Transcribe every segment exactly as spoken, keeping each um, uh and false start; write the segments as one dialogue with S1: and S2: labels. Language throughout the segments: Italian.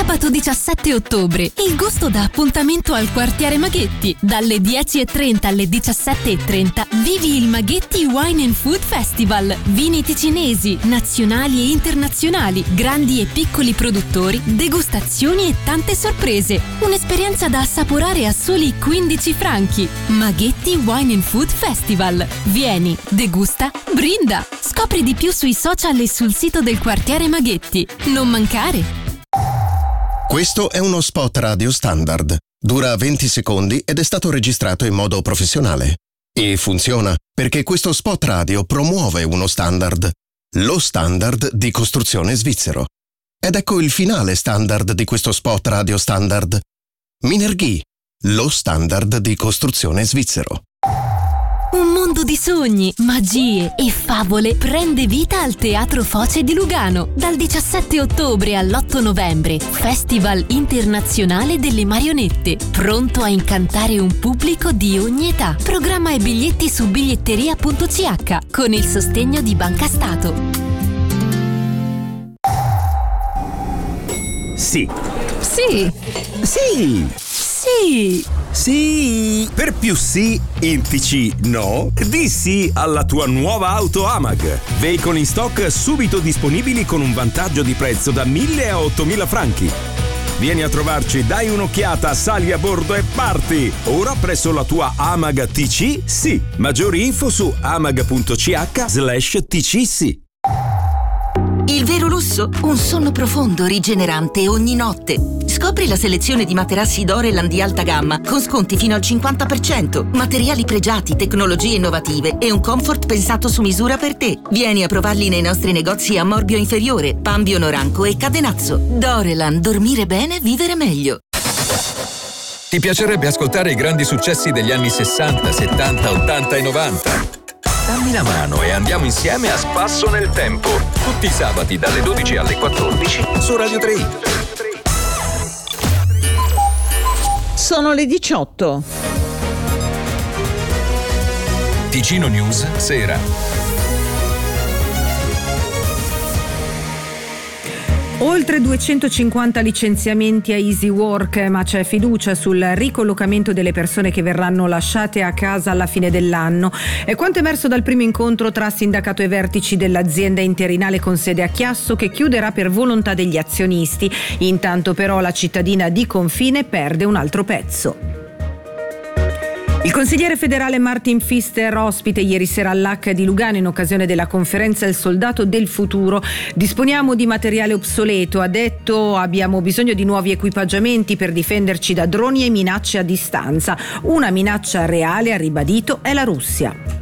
S1: Sabato diciassette ottobre, il gusto dà appuntamento al quartiere Maghetti. Dalle dieci e trenta alle diciassette e trenta vivi il Maghetti Wine and Food Festival. Vini ticinesi, nazionali e internazionali, grandi e piccoli produttori, degustazioni e tante sorprese. Un'esperienza da assaporare a soli quindici franchi. Maghetti Wine and Food Festival. Vieni, degusta, brinda. Scopri di più sui social e sul sito del quartiere Maghetti. Non mancare!
S2: Questo è uno spot radio standard. Dura venti secondi ed è stato registrato in modo professionale. E funziona perché questo spot radio promuove uno standard. Lo standard di costruzione svizzero. Ed ecco il finale standard di questo spot radio standard. Minerghi, lo standard di costruzione svizzero.
S1: Un mondo di sogni, magie e favole prende vita al Teatro Foce di Lugano. Dal diciassette ottobre all'otto novembre, Festival Internazionale delle Marionette, pronto a incantare un pubblico di ogni età. Programma e biglietti su biglietteria punto c h con il sostegno di Banca Stato.
S3: Sì.
S1: Sì.
S3: Sì.
S1: Sì.
S3: Sì. Per più sì, in T C no, di sì alla tua nuova auto Amag. Veicoli in stock subito disponibili con un vantaggio di prezzo da mille a ottomila franchi. Vieni a trovarci, dai un'occhiata, sali a bordo e parti! Ora presso la tua Amag T C sì. Maggiori info su amag punto c h slash T C sì.
S4: Il vero lusso? Un sonno profondo, rigenerante ogni notte. Scopri la selezione di materassi Doreland di alta gamma con sconti fino al cinquanta per cento, materiali pregiati, tecnologie innovative e un comfort pensato su misura per te. Vieni a provarli nei nostri negozi a Morbio Inferiore, Pambio Noranco e Cadenazzo. Doreland, dormire bene, vivere meglio.
S5: Ti piacerebbe ascoltare i grandi successi degli anni sessanta, settanta, ottanta e novanta? Dammi la mano e andiamo insieme a spasso nel tempo. Tutti i sabati dalle dodici alle quattordici su Radio tre.
S6: Sono le diciotto.
S5: Ticino News, sera.
S6: Oltre duecentocinquanta licenziamenti a Easy Work, ma c'è fiducia sul ricollocamento delle persone che verranno lasciate a casa alla fine dell'anno. È quanto emerso dal primo incontro tra sindacato e vertici dell'azienda interinale con sede a Chiasso, che chiuderà per volontà degli azionisti. Intanto però la cittadina di confine perde un altro pezzo. Il consigliere federale Martin Pfister, ospite ieri sera all'A C di Lugano in occasione della conferenza Il soldato del futuro. Disponiamo di materiale obsoleto, ha detto, abbiamo bisogno di nuovi equipaggiamenti per difenderci da droni e minacce a distanza. Una minaccia reale, ha ribadito, è la Russia.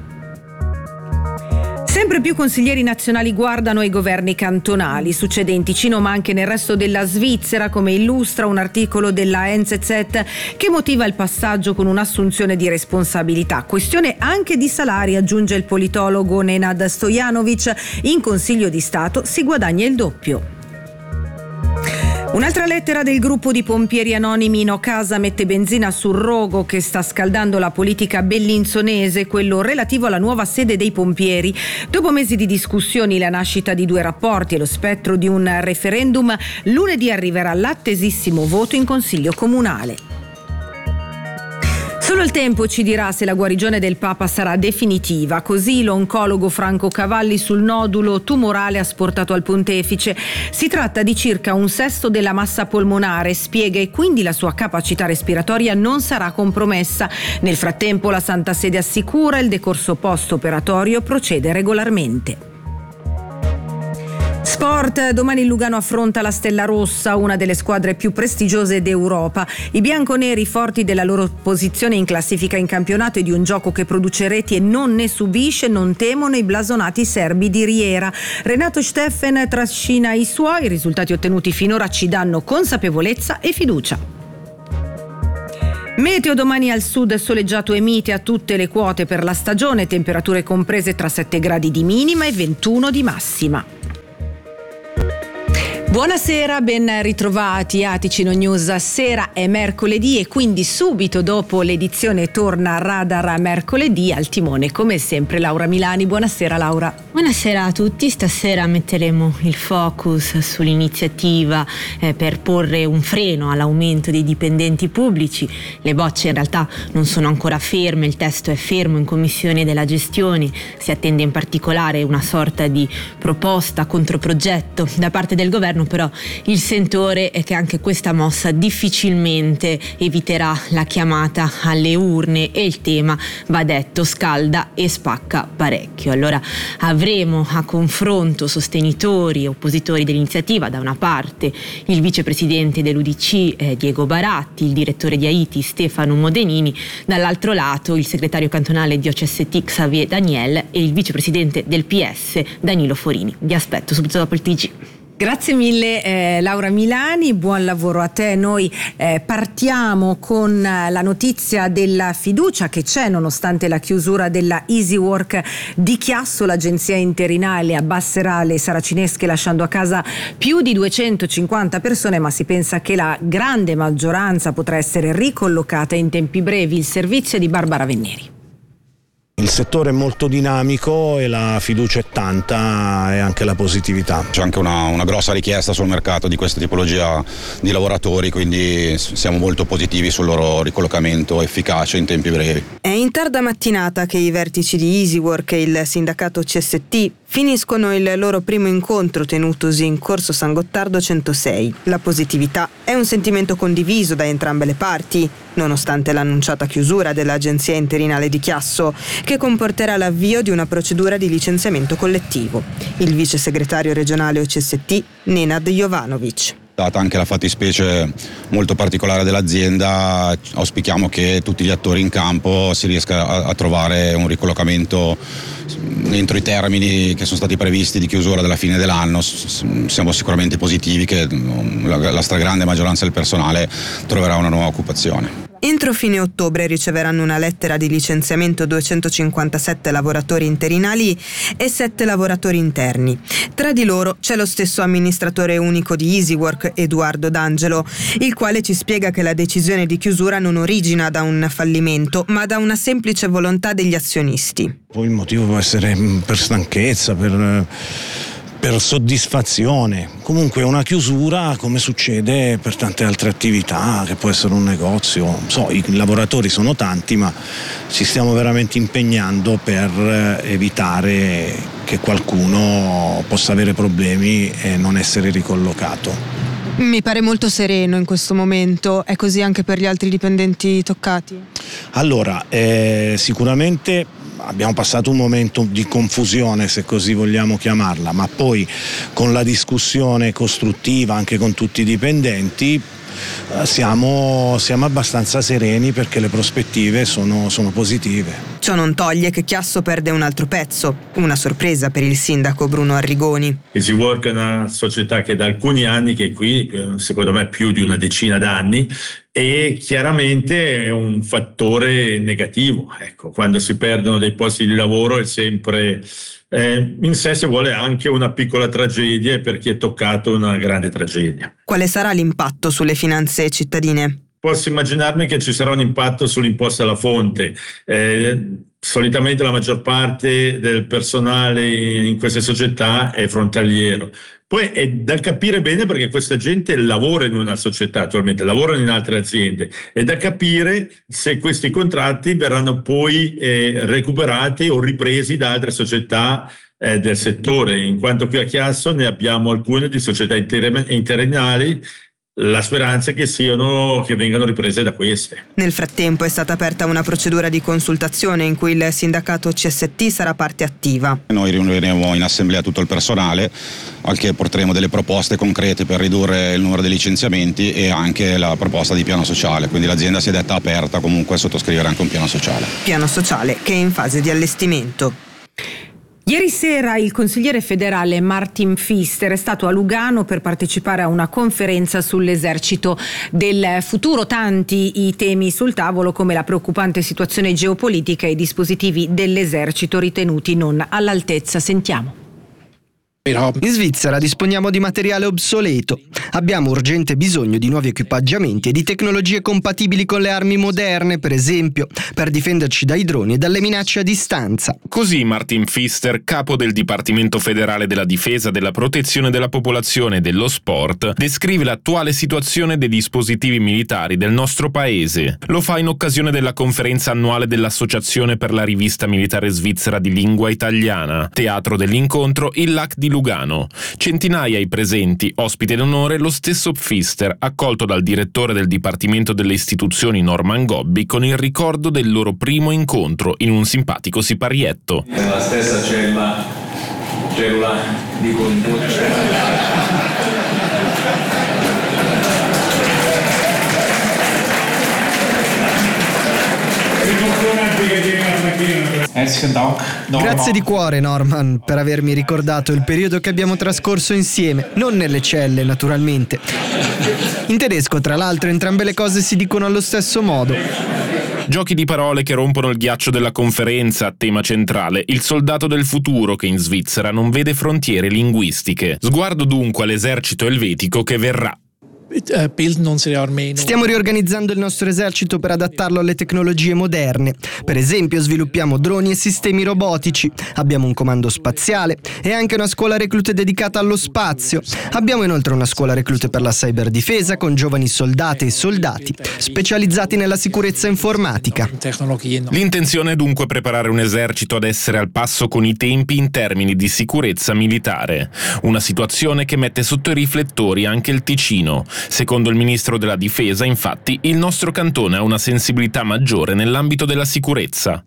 S6: Sempre più consiglieri nazionali guardano ai governi cantonali. Succede in Ticino ma anche nel resto della Svizzera, come illustra un articolo della N Z Z che motiva il passaggio con un'assunzione di responsabilità. Questione anche di salari, aggiunge il politologo Nenad Stojanovic. In Consiglio di Stato si guadagna il doppio. Un'altra lettera del gruppo di pompieri anonimi No Casa mette benzina sul rogo che sta scaldando la politica bellinzonese, quello relativo alla nuova sede dei pompieri. Dopo mesi di discussioni, la nascita di due rapporti e lo spettro di un referendum, lunedì arriverà l'attesissimo voto in Consiglio Comunale. Solo il tempo ci dirà se la guarigione del Papa sarà definitiva. Così l'oncologo Franco Cavalli sul nodulo tumorale asportato al pontefice. Si tratta di circa un sesto della massa polmonare, spiega, e quindi la sua capacità respiratoria non sarà compromessa. Nel frattempo la Santa Sede assicura il decorso post-operatorio procede regolarmente. Sport, domani il Lugano affronta la Stella Rossa, una delle squadre più prestigiose d'Europa. I bianconeri, forti della loro posizione in classifica in campionato e di un gioco che produce reti e non ne subisce, non temono i blasonati serbi di Riera. Renato Steffen trascina i suoi, i risultati ottenuti finora ci danno consapevolezza e fiducia. Meteo domani al sud soleggiato e mite a tutte le quote per la stagione, temperature comprese tra sette gradi di minima e ventuno di massima. Buonasera, ben ritrovati a Ticino News. Sera è mercoledì e quindi subito dopo l'edizione torna Radar mercoledì. Al timone come sempre Laura Milani. Buonasera Laura.
S7: Buonasera a tutti. Stasera metteremo il focus sull'iniziativa eh, per porre un freno all'aumento dei dipendenti pubblici. Le bocce in realtà non sono ancora ferme, il testo è fermo in commissione della gestione. Si attende in particolare una sorta di proposta controprogetto da parte del governo, però il sentore è che anche questa mossa difficilmente eviterà la chiamata alle urne e il tema, va detto, scalda e spacca parecchio. Allora avremo a confronto sostenitori e oppositori dell'iniziativa, da una parte il vicepresidente dell'U D C eh, Diego Baratti, il direttore di Haiti Stefano Modenini, dall'altro lato il segretario cantonale di O C S T Xavier Daniel e il vicepresidente del P S Danilo Forini. Vi aspetto subito dopo il T G.
S6: Grazie mille eh, Laura Milani, buon lavoro a te. Noi eh, partiamo con la notizia della fiducia che c'è nonostante la chiusura della Easy Work di Chiasso. L'agenzia interinale abbasserà le saracinesche lasciando a casa più di duecentocinquanta persone, ma si pensa che la grande maggioranza potrà essere ricollocata in tempi brevi. Il servizio di Barbara Venneri.
S8: Il settore è molto dinamico e la fiducia è tanta e anche la positività.
S9: C'è anche una, una grossa richiesta sul mercato di questa tipologia di lavoratori, quindi siamo molto positivi sul loro ricollocamento efficace in tempi brevi.
S10: È in tarda mattinata che i vertici di Easy Work e il sindacato C S T finiscono il loro primo incontro tenutosi in Corso San Gottardo centosei. La positività è un sentimento condiviso da entrambe le parti, nonostante l'annunciata chiusura dell'agenzia interinale di Chiasso, che comporterà l'avvio di una procedura di licenziamento collettivo. Il vice segretario regionale O C S T, Nenad Jovanovic.
S9: Data anche la fattispecie molto particolare dell'azienda, auspichiamo che tutti gli attori in campo si riesca a, a trovare un ricollocamento entro i termini che sono stati previsti di chiusura della fine dell'anno. Siamo sicuramente positivi che la, la stragrande maggioranza del personale troverà una nuova occupazione.
S10: Entro fine ottobre riceveranno una lettera di licenziamento duecentocinquantasette lavoratori interinali e sette lavoratori interni. Tra di loro c'è lo stesso amministratore unico di Easy Work, Edoardo D'Angelo, il quale ci spiega che la decisione di chiusura non origina da un fallimento, ma da una semplice volontà degli azionisti.
S8: Poi il motivo può essere per stanchezza, per... per soddisfazione. Comunque è una chiusura, come succede per tante altre attività, che può essere un negozio. So, i lavoratori sono tanti, ma ci stiamo veramente impegnando per evitare che qualcuno possa avere problemi e non essere ricollocato.
S10: Mi pare molto sereno in questo momento. È così anche per gli altri dipendenti toccati?
S8: Allora, eh, sicuramente abbiamo passato un momento di confusione, se così vogliamo chiamarla, ma poi con la discussione costruttiva anche con tutti i dipendenti siamo, siamo abbastanza sereni perché le prospettive sono, sono positive.
S10: Ciò non toglie che Chiasso perde un altro pezzo, una sorpresa per il sindaco Bruno Arrigoni.
S11: Easy Work è una società che da alcuni anni, che è qui, secondo me più di una decina d'anni, e chiaramente è un fattore negativo. Ecco, quando si perdono dei posti di lavoro è sempre eh, in sé, se vuole, anche una piccola tragedia, e per chi è toccato una grande tragedia.
S10: Quale sarà l'impatto sulle finanze cittadine?
S11: Posso immaginarmi che ci sarà un impatto sull'imposta alla fonte. Eh, solitamente la maggior parte del personale in queste società è frontaliero. Poi è da capire bene, perché questa gente lavora in una società attualmente, lavorano in altre aziende, è da capire se questi contratti verranno poi eh, recuperati o ripresi da altre società eh, del settore, in quanto qui a Chiasso ne abbiamo alcune di società inter- interinali. La speranza è che siano, che vengano riprese da queste.
S10: Nel frattempo è stata aperta una procedura di consultazione in cui il sindacato C S T sarà parte attiva.
S9: Noi riuniremo in assemblea tutto il personale, anche porteremo delle proposte concrete per ridurre il numero dei licenziamenti e anche la proposta di piano sociale, quindi l'azienda si è detta aperta comunque a sottoscrivere anche un piano sociale.
S10: Piano sociale che è in fase di allestimento.
S6: Ieri sera il consigliere federale Martin Pfister è stato a Lugano per partecipare a una conferenza sull'esercito del futuro. Tanti i temi sul tavolo, come la preoccupante situazione geopolitica e i dispositivi dell'esercito ritenuti non all'altezza. Sentiamo.
S12: In Svizzera disponiamo di materiale obsoleto. Abbiamo urgente bisogno di nuovi equipaggiamenti e di tecnologie compatibili con le armi moderne, per esempio, per difenderci dai droni e dalle minacce a distanza.
S13: Così Martin Pfister, capo del Dipartimento Federale della Difesa, della Protezione della Popolazione e dello Sport, descrive l'attuale situazione dei dispositivi militari del nostro paese. Lo fa in occasione della conferenza annuale dell'Associazione per la Rivista Militare Svizzera di Lingua Italiana. Teatro dell'incontro il L A C di Lugano. Centinaia i presenti, ospite d'onore lo stesso Pfister, accolto dal direttore del Dipartimento delle Istituzioni Norman Gobbi con il ricordo del loro primo incontro in un simpatico siparietto.
S14: Nella stessa cella, cella di conduzione.
S12: Grazie di cuore, Norman, per avermi ricordato il periodo che abbiamo trascorso insieme, non nelle celle, naturalmente. In tedesco, tra l'altro, entrambe le cose si dicono allo stesso modo.
S13: Giochi di parole che rompono il ghiaccio della conferenza, tema centrale, il soldato del futuro che in Svizzera non vede frontiere linguistiche. Sguardo dunque all'esercito elvetico che verrà.
S12: Stiamo riorganizzando il nostro esercito per adattarlo alle tecnologie moderne. Per esempio, sviluppiamo droni e sistemi robotici. Abbiamo un comando spaziale e anche una scuola reclute dedicata allo spazio. Abbiamo inoltre una scuola reclute per la cyberdifesa con giovani soldate e soldati specializzati nella sicurezza informatica.
S13: L'intenzione è dunque preparare un esercito ad essere al passo con i tempi in termini di sicurezza militare. Una situazione che mette sotto i riflettori anche il Ticino. Secondo il ministro della Difesa, infatti, il nostro cantone ha una sensibilità maggiore nell'ambito della sicurezza.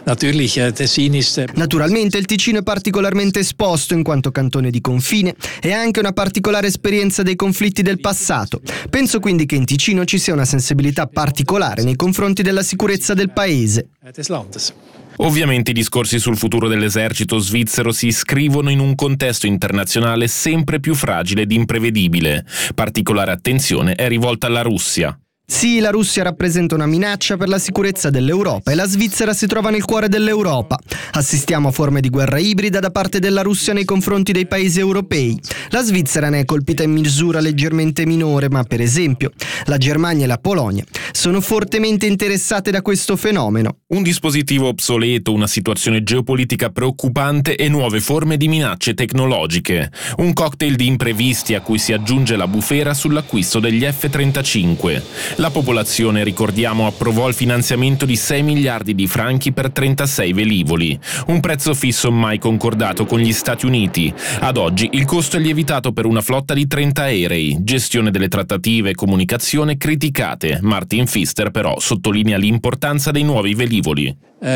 S12: Naturalmente il Ticino è particolarmente esposto in quanto cantone di confine e ha anche una particolare esperienza dei conflitti del passato. Penso quindi che in Ticino ci sia una sensibilità particolare nei confronti della sicurezza del paese.
S13: Ovviamente i discorsi sul futuro dell'esercito svizzero si iscrivono in un contesto internazionale sempre più fragile ed imprevedibile. Particolare attenzione è rivolta alla Russia.
S12: Sì, la Russia rappresenta una minaccia per la sicurezza dell'Europa e la Svizzera si trova nel cuore dell'Europa. Assistiamo a forme di guerra ibrida da parte della Russia nei confronti dei paesi europei. La Svizzera ne è colpita in misura leggermente minore, ma per esempio la Germania e la Polonia sono fortemente interessate da questo fenomeno.
S13: Un dispositivo obsoleto, una situazione geopolitica preoccupante e nuove forme di minacce tecnologiche. Un cocktail di imprevisti a cui si aggiunge la bufera sull'acquisto degli F trentacinque. La popolazione, ricordiamo, approvò il finanziamento di sei miliardi di franchi per trentasei velivoli, un prezzo fisso mai concordato con gli Stati Uniti. Ad oggi il costo è lievitato per una flotta di trenta aerei, gestione delle trattative e comunicazione criticate. Martin Pfister però sottolinea l'importanza dei nuovi velivoli.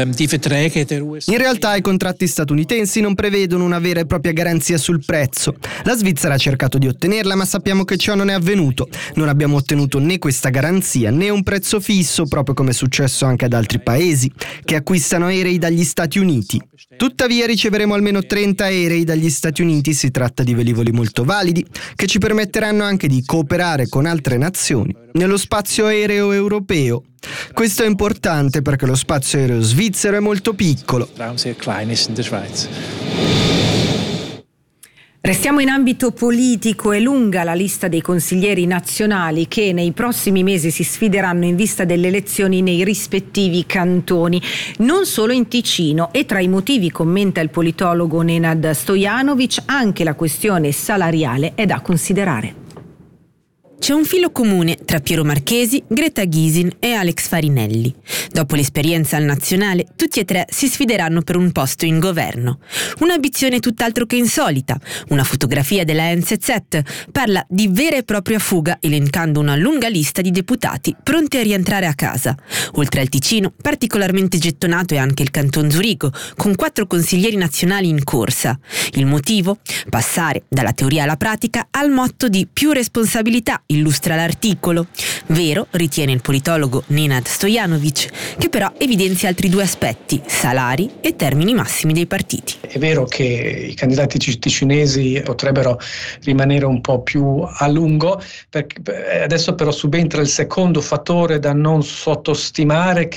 S12: In realtà i contratti statunitensi non prevedono una vera e propria garanzia sul prezzo. La Svizzera ha cercato di ottenerla, ma sappiamo che ciò non è avvenuto. Non abbiamo ottenuto né questa garanzia né un prezzo fisso, proprio come è successo anche ad altri paesi che acquistano aerei dagli Stati Uniti. Tuttavia riceveremo almeno trenta aerei dagli Stati Uniti. Si tratta di velivoli molto validi che ci permetteranno anche di cooperare con altre nazioni nello spazio aereo europeo. Questo è importante perché lo spazio aereo svizzero è molto piccolo.
S6: Restiamo in ambito politico. È lunga la lista dei consiglieri nazionali che nei prossimi mesi si sfideranno in vista delle elezioni nei rispettivi cantoni, non solo in Ticino, e tra i motivi, commenta il politologo Nenad Stojanovic, anche la questione salariale è da considerare.
S7: C'è un filo comune tra Piero Marchesi, Greta Gysin e Alex Farinelli. Dopo l'esperienza al nazionale, tutti e tre si sfideranno per un posto in governo. Un'ambizione tutt'altro che insolita. Una fotografia della N Z Z parla di vera e propria fuga, elencando una lunga lista di deputati pronti a rientrare a casa. Oltre al Ticino, particolarmente gettonato è anche il Canton Zurigo, con quattro consiglieri nazionali in corsa. Il motivo? Passare dalla teoria alla pratica al motto di più responsabilità, illustra l'articolo. Vero, ritiene il politologo Nenad Stojanovic, che però evidenzia altri due aspetti: salari e termini massimi dei partiti.
S15: È vero che i candidati ticinesi potrebbero rimanere un po' più a lungo, perché adesso però subentra il secondo fattore da non sottostimare, che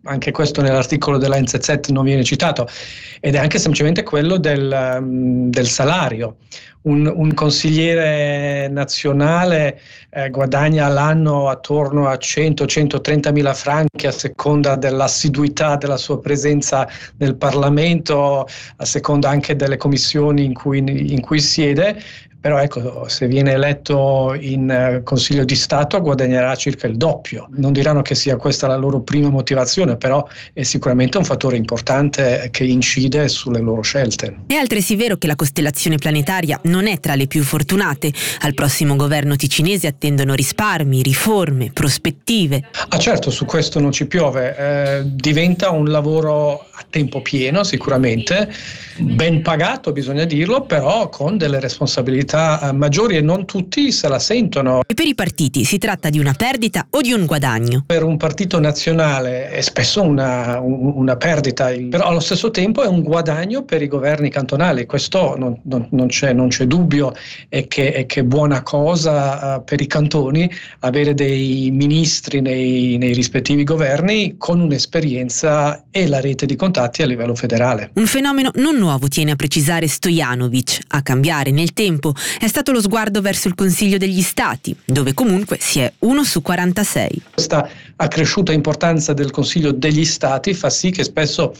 S15: anche questo nell'articolo della N Z Z non viene citato, ed è anche semplicemente quello del, del salario. Un, un consigliere nazionale eh, guadagna all'anno attorno a cento centotrenta mila franchi a seconda dell'assiduità della sua presenza nel Parlamento, a seconda anche delle commissioni in cui, in cui siede. Però ecco, se viene eletto in Consiglio di Stato guadagnerà circa il doppio. Non diranno che sia questa la loro prima motivazione, però è sicuramente un fattore importante che incide sulle loro scelte.
S7: È altresì vero che la costellazione planetaria non è tra le più fortunate. Al prossimo governo ticinese attendono risparmi, riforme, prospettive.
S15: Ah certo, su questo non ci piove. Eh, diventa un lavoro a tempo pieno sicuramente, ben pagato bisogna dirlo, però con delle responsabilità maggiori e non tutti se la sentono.
S7: E per i partiti si tratta di una perdita o di un guadagno?
S15: Per un partito nazionale è spesso una, una perdita, però allo stesso tempo è un guadagno per i governi cantonali. Questo non, non, non, c'è, non c'è dubbio, e che è che buona cosa uh, per i cantoni avere dei ministri nei, nei rispettivi governi con un'esperienza e la rete di contatti a livello federale.
S7: Un fenomeno non nuovo, tiene a precisare Stojanovic. A cambiare nel tempo è stato lo sguardo verso il Consiglio degli Stati, dove comunque si è uno su quarantasei.
S15: Questa accresciuta importanza del Consiglio degli Stati fa sì che spesso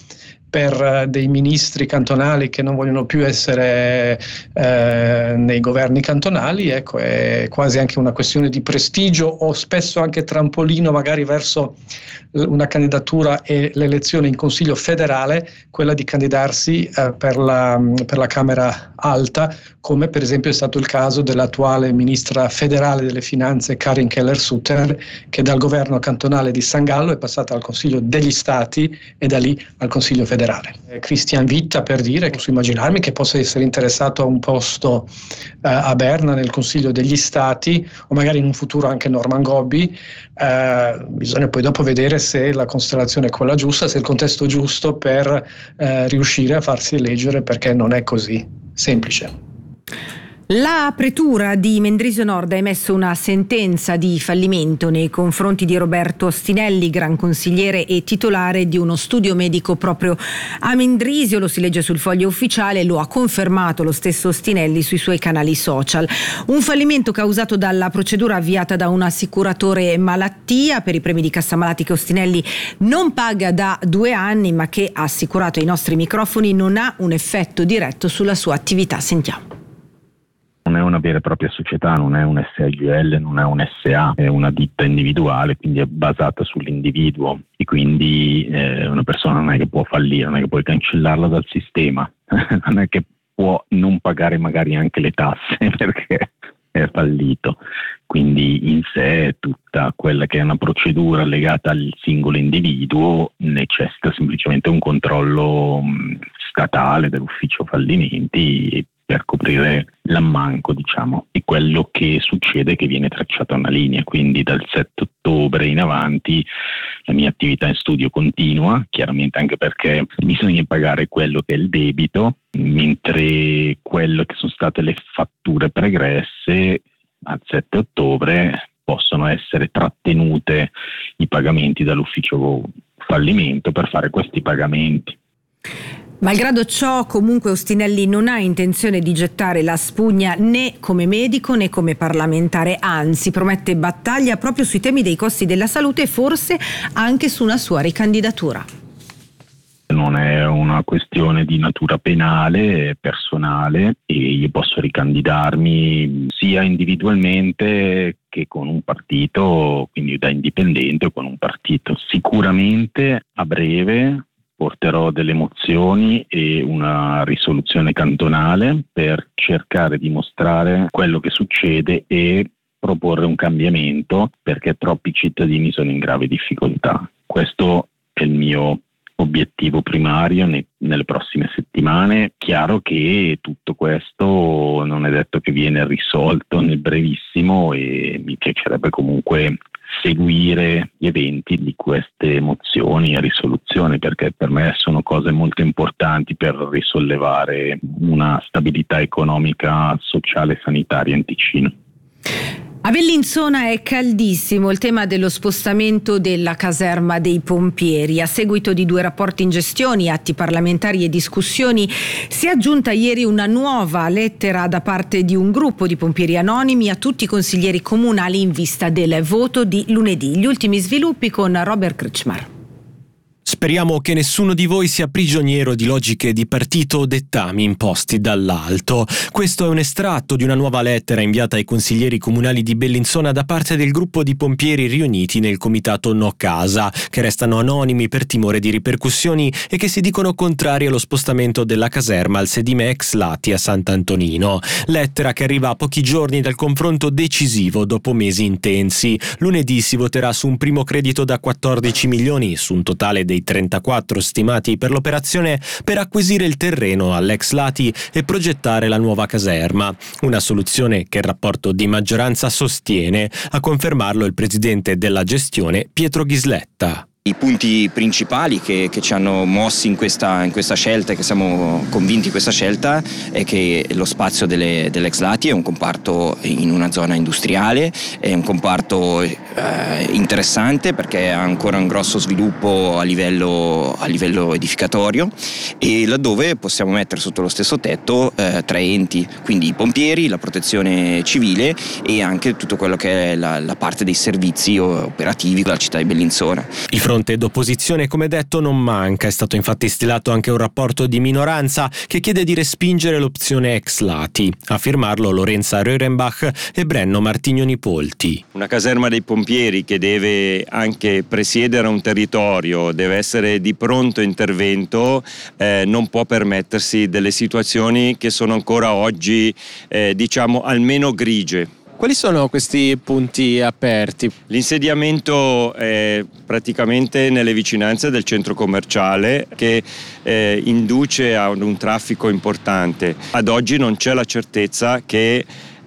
S15: per dei ministri cantonali che non vogliono più essere eh, nei governi cantonali, ecco, è quasi anche una questione di prestigio, o spesso anche trampolino magari verso una candidatura e l'elezione in Consiglio federale, quella di candidarsi eh, per, la, per la Camera Alta, come per esempio è stato il caso dell'attuale ministra federale delle Finanze Karin Keller-Sutter, che dal governo cantonale di San Gallo è passata al Consiglio degli Stati e da lì al Consiglio federale. Christian Witta, per dire, posso immaginarmi che possa essere interessato a un posto eh, a Berna nel Consiglio degli Stati, o magari in un futuro anche Norman Gobbi. Eh, bisogna poi dopo vedere se la costellazione è quella giusta, se è il contesto giusto per eh, riuscire a farsi eleggere, perché non è così semplice.
S6: La pretura di Mendrisio Nord ha emesso una sentenza di fallimento nei confronti di Roberto Ostinelli, gran consigliere e titolare di uno studio medico proprio a Mendrisio. Lo si legge sul Foglio Ufficiale, lo ha confermato lo stesso Ostinelli sui suoi canali social. Un fallimento causato dalla procedura avviata da un assicuratore malattia per i premi di cassa malati che Ostinelli non paga da due anni, ma che, ha assicurato ai nostri microfoni, non ha un effetto diretto sulla sua attività. Sentiamo.
S16: Non è una vera e propria società, non è un S A G L, non è un S A, è una ditta individuale, quindi è basata sull'individuo, e quindi eh, una persona non è che può fallire, non è che puoi cancellarla dal sistema, non è che può non pagare magari anche le tasse perché è fallito. Quindi in sé tutta quella che è una procedura legata al singolo individuo necessita semplicemente un controllo mh, statale dell'ufficio fallimenti per coprire l'ammanco, diciamo. E quello che succede è che viene tracciata una linea, quindi dal sette ottobre in avanti la mia attività in studio continua, chiaramente anche perché bisogna pagare quello che è il debito, mentre quello che sono state le fatture pregresse al sette ottobre possono essere trattenute i pagamenti dall'ufficio fallimento per fare questi pagamenti.
S6: Malgrado ciò, comunque Ostinelli non ha intenzione di gettare la spugna né come medico né come parlamentare, anzi promette battaglia proprio sui temi dei costi della salute e forse anche su una sua ricandidatura.
S16: Non è una questione di natura penale, è personale, e io posso ricandidarmi sia individualmente che con un partito, quindi da indipendente o con un partito. Sicuramente a breve porterò delle mozioni e una risoluzione cantonale per cercare di mostrare quello che succede e proporre un cambiamento, perché troppi cittadini sono in grave difficoltà. Questo è il mio obiettivo primario ne, nelle prossime settimane. Chiaro che tutto questo non è detto che viene risolto nel brevissimo, e mi piacerebbe comunque seguire gli eventi di queste mozioni e risoluzioni, perché per me sono cose molto importanti per risollevare una stabilità economica, sociale e sanitaria in Ticino.
S6: A Bellinzona è caldissimo il tema dello spostamento della caserma dei pompieri. A seguito di due rapporti in gestione, atti parlamentari e discussioni, si è aggiunta ieri una nuova lettera da parte di un gruppo di pompieri anonimi a tutti i consiglieri comunali in vista del voto di lunedì. Gli ultimi sviluppi con Robert Kretschmar.
S17: Speriamo che nessuno di voi sia prigioniero di logiche di partito o dettami imposti dall'alto. Questo è un estratto di una nuova lettera inviata ai consiglieri comunali di Bellinzona da parte del gruppo di pompieri riuniti nel comitato No Casa, che restano anonimi per timore di ripercussioni e che si dicono contrari allo spostamento della caserma al sedime ex Lati a Sant'Antonino. Lettera che arriva a pochi giorni dal confronto decisivo dopo mesi intensi. Lunedì si voterà su un primo credito da quattordici milioni su un totale dei trentaquattro stimati per l'operazione per acquisire il terreno all'ex Lati e progettare la nuova caserma. Una soluzione che il rapporto di maggioranza sostiene, a confermarlo il presidente della gestione Pietro Ghisletta.
S18: I punti principali che, che ci hanno mossi in questa, in questa scelta e che siamo convinti di questa scelta è che lo spazio delle, dell'ex Lati è un comparto in una zona industriale, è un comparto eh, interessante perché ha ancora un grosso sviluppo a livello, a livello edificatorio, e laddove possiamo mettere sotto lo stesso tetto eh, tre enti, quindi i pompieri, la protezione civile e anche tutto quello che è la, la parte dei servizi operativi della città di Bellinzona.
S17: Il fronte d'opposizione, come detto, non manca. È stato infatti stilato anche un rapporto di minoranza che chiede di respingere l'opzione ex Lati. A firmarlo Lorenza Röhrenbach e Brenno Martignoni Polti.
S19: Una caserma dei pompieri che deve anche presiedere un territorio, deve essere di pronto intervento, eh, non può permettersi delle situazioni che sono ancora oggi, eh, diciamo, almeno grigie.
S20: Quali sono questi punti aperti?
S19: L'insediamento è praticamente nelle vicinanze del centro commerciale che eh, induce a un traffico importante. Ad oggi non c'è la certezza che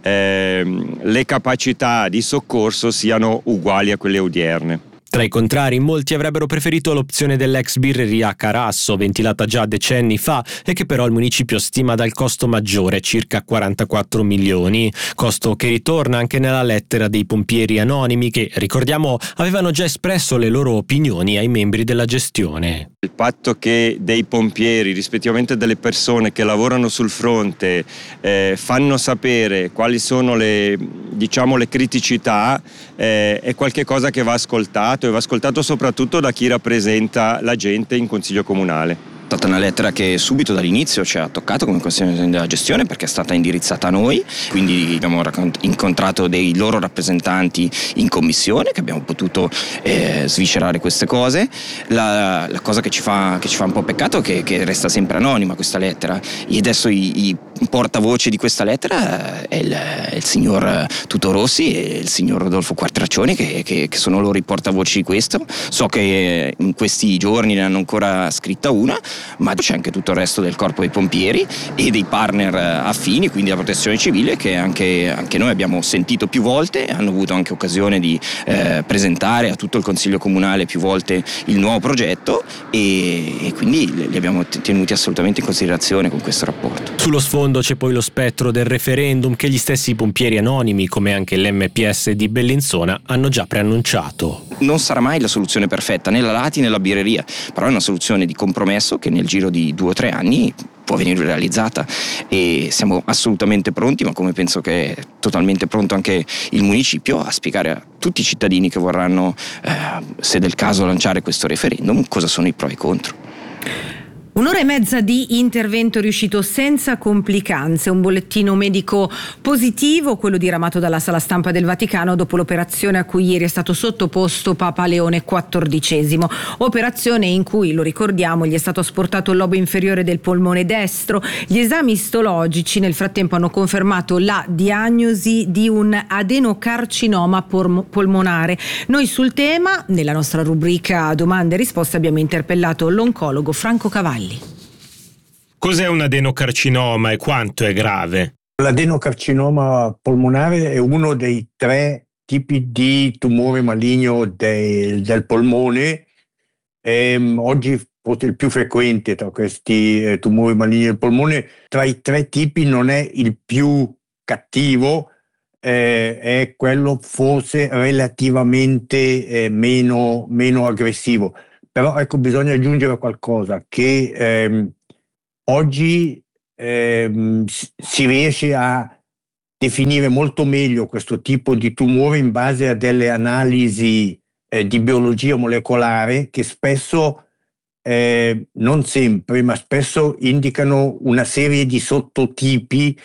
S19: eh, le capacità di soccorso siano uguali a quelle odierne.
S17: Tra i contrari, molti avrebbero preferito l'opzione dell'ex birreria Carasso, ventilata già decenni fa e che però il municipio stima dal costo maggiore, circa quarantaquattro milioni. Costo che ritorna anche nella lettera dei pompieri anonimi che, ricordiamo, avevano già espresso le loro opinioni ai membri della gestione.
S19: Il fatto che dei pompieri, rispettivamente delle persone che lavorano sul fronte, eh, fanno sapere quali sono le, diciamo, le criticità, eh, è qualcosa che va ascoltato e va ascoltato soprattutto da chi rappresenta la gente in consiglio comunale.
S18: È stata una lettera che subito dall'inizio ci ha toccato come consiglio della gestione perché è stata indirizzata a noi, quindi abbiamo incontrato dei loro rappresentanti in commissione che abbiamo potuto eh, sviscerare queste cose. La, la cosa che ci fa, che ci fa un po' peccato è che, che resta sempre anonima questa lettera, e adesso i, i portavoce di questa lettera è il, è il signor Tuto Rossi e il signor Rodolfo Quartraccioni che, che, che sono loro i portavoce di questo. So che in questi giorni ne hanno ancora scritta una, ma c'è anche tutto il resto del corpo dei pompieri e dei partner affini, quindi la protezione civile, che anche, anche noi abbiamo sentito più volte, hanno avuto anche occasione di eh, presentare a tutto il consiglio comunale più volte il nuovo progetto, e, e quindi li abbiamo tenuti assolutamente in considerazione con questo rapporto.
S17: Sullo sfondo c'è poi lo spettro del referendum che gli stessi pompieri anonimi, come anche l'M P S di Bellinzona, hanno già preannunciato.
S18: Non sarà mai la soluzione perfetta, né la Lati né la birreria, però è una soluzione di compromesso che nel giro di due o tre anni può venire realizzata, e siamo assolutamente pronti, ma come penso che è totalmente pronto anche il municipio, a spiegare a tutti i cittadini che vorranno, eh, se del caso, lanciare questo referendum, cosa sono i pro e i contro.
S6: Un'ora e mezza di intervento riuscito senza complicanze, un bollettino medico positivo, quello diramato dalla sala stampa del Vaticano dopo l'operazione a cui ieri è stato sottoposto Papa Leone quattordicesimo. Operazione in cui, lo ricordiamo, gli è stato asportato il lobo inferiore del polmone destro. Gli esami istologici nel frattempo hanno confermato la diagnosi di un adenocarcinoma polmonare. Noi sul tema, nella nostra rubrica domande e risposte, abbiamo interpellato l'oncologo Franco Cavalli.
S21: Cos'è un adenocarcinoma e quanto è grave?
S22: L'adenocarcinoma polmonare è uno dei tre tipi di tumore maligno del, del polmone. Ehm, oggi forse il più frequente tra questi eh, tumori maligni del polmone. Tra i tre tipi non è il più cattivo, eh, è quello forse relativamente eh, meno, meno aggressivo. Però ecco, bisogna aggiungere qualcosa, che ehm, oggi ehm, si riesce a definire molto meglio questo tipo di tumore in base a delle analisi eh, di biologia molecolare che spesso, eh, non sempre, ma spesso indicano una serie di sottotipi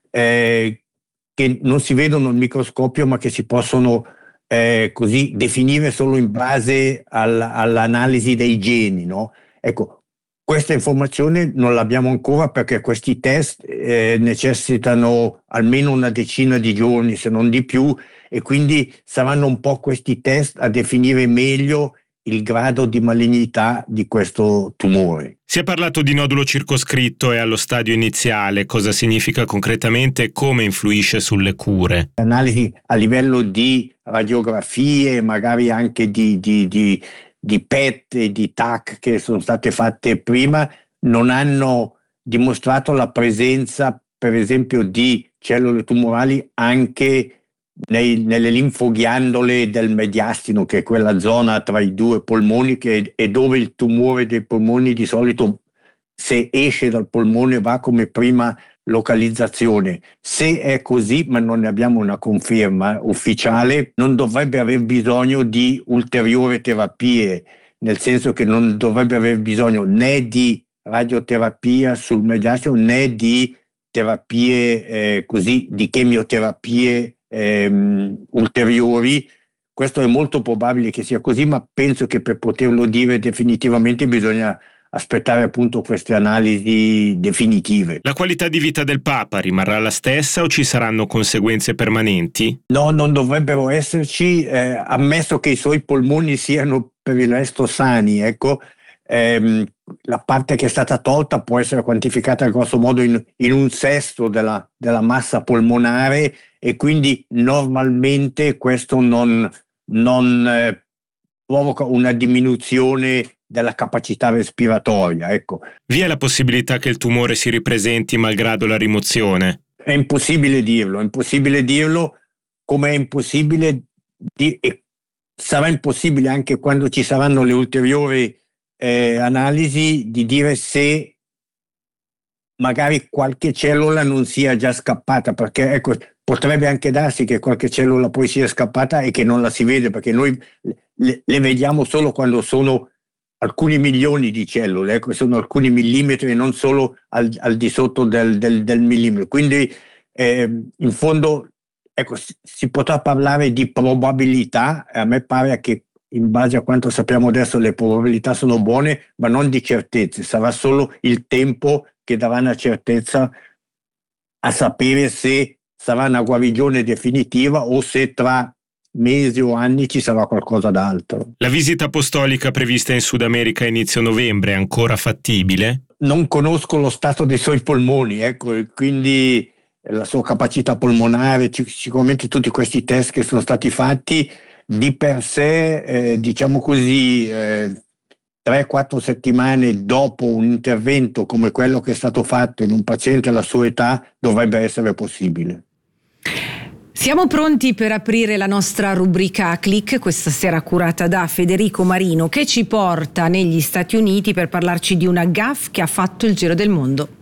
S22: eh, che non si vedono al microscopio, ma che si possono eh, così definire solo in base al, all'analisi dei geni, no? Ecco, questa informazione non l'abbiamo ancora perché questi test eh, necessitano almeno una decina di giorni, se non di più, e quindi saranno un po' questi test a definire meglio il grado di malignità di questo tumore.
S21: Si è parlato di nodulo circoscritto e allo stadio iniziale. Cosa significa concretamente e come influisce sulle cure?
S22: Analisi a livello di radiografie, magari anche di, di, di, di P E T e di T A C che sono state fatte prima, non hanno dimostrato la presenza, per esempio, di cellule tumorali anche Nei, nelle linfoghiandole del mediastino, che è quella zona tra i due polmoni che è dove il tumore dei polmoni di solito, se esce dal polmone, va come prima localizzazione. Se è così, ma non ne abbiamo una conferma ufficiale, non dovrebbe aver bisogno di ulteriori terapie, nel senso che non dovrebbe aver bisogno né di radioterapia sul mediastino né di terapie eh, così, di chemioterapie Ehm, ulteriori. Questo è molto probabile che sia così, ma penso che per poterlo dire definitivamente bisogna aspettare appunto queste analisi definitive.
S21: La qualità di vita del Papa rimarrà la stessa o ci saranno conseguenze permanenti?
S22: No, non dovrebbero esserci, eh, ammesso che i suoi polmoni siano per il resto sani, ecco. Ehm, la parte che è stata tolta può essere quantificata grosso modo in, in un sesto della, della massa polmonare, e quindi normalmente questo non, non eh, provoca una diminuzione della capacità respiratoria. Ecco.
S21: Vi è la possibilità che il tumore si ripresenti malgrado la rimozione?
S22: È impossibile dirlo, è impossibile dirlo, come è impossibile di, e sarà impossibile anche quando ci saranno le ulteriori eh, analisi di dire se magari qualche cellula non sia già scappata, perché ecco, potrebbe anche darsi che qualche cellula poi sia scappata e che non la si vede, perché noi le, le vediamo solo quando sono alcuni milioni di cellule, ecco, sono alcuni millimetri e non solo al, al di sotto del, del, del millimetro. Quindi eh, in fondo ecco, si, si potrà parlare di probabilità, e a me pare che in base a quanto sappiamo adesso le probabilità sono buone, ma non di certezze. Sarà solo il tempo che darà una certezza a sapere se sarà una guarigione definitiva o se tra mesi o anni ci sarà qualcosa d'altro.
S21: La visita apostolica prevista in Sud America a inizio novembre è ancora fattibile?
S22: Non conosco lo stato dei suoi polmoni, ecco, e quindi la sua capacità polmonare, sicuramente tutti questi test che sono stati fatti di per sé, eh, diciamo così, eh, tre quattro settimane dopo un intervento come quello che è stato fatto in un paziente alla sua età dovrebbe essere possibile.
S6: Siamo pronti per aprire la nostra rubrica Click, questa sera curata da Federico Marino, che ci porta negli Stati Uniti per parlarci di una gaffe che ha fatto il giro del mondo.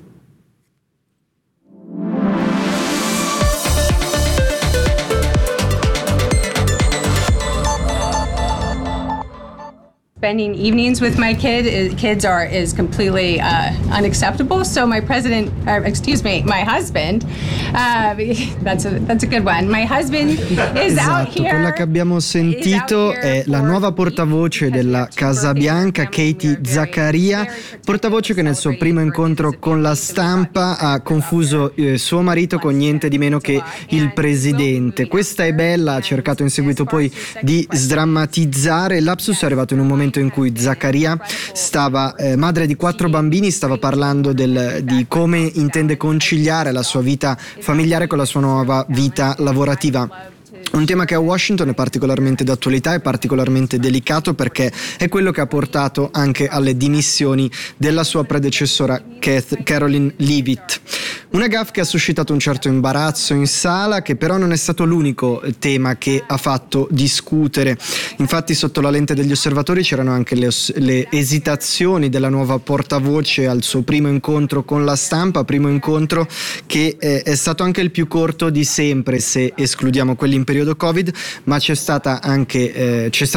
S1: Spending evenings with my kid is, kids are is completely uh, unacceptable. So my president, uh, excuse me, my husband, uh, that's a that's a good one. My husband is
S12: esatto,
S1: out here.
S12: Quella che abbiamo sentito è la nuova portavoce della Casa Bianca, Katie Zaccaria, portavoce che nel suo primo incontro con la stampa ha confuso eh, suo marito con niente di meno che il presidente. Questa è bella, ha cercato in seguito poi di sdrammatizzare. Il lapsus è arrivato in un momento in cui Zaccaria stava, eh, madre di quattro bambini, stava parlando del, di come intende conciliare la sua vita familiare con la sua nuova vita lavorativa. Un tema che a Washington è particolarmente d'attualità e particolarmente delicato, perché è quello che ha portato anche alle dimissioni della sua predecessora Caroline Leavitt. Una gaffe che ha suscitato un certo imbarazzo in sala, che però non è stato l'unico tema che ha fatto discutere. Infatti sotto la lente degli osservatori c'erano anche le, le esitazioni della nuova portavoce al suo primo incontro con la stampa, primo incontro che eh, è stato anche il più corto di sempre se escludiamo quelli in periodo Covid, ma c'è stata anche eh, c'è stata